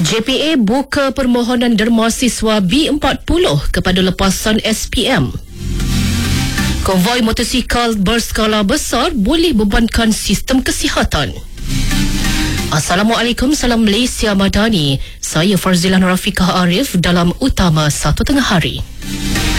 JPA buka permohonan derma siswa B40 kepada lepasan SPM. Konvoi motosikal berskala besar boleh bebankan sistem kesihatan. Assalamualaikum, salam Malaysia Madani. Saya Farzilan Rafiqah Arif dalam Utama 1 Tengah Hari.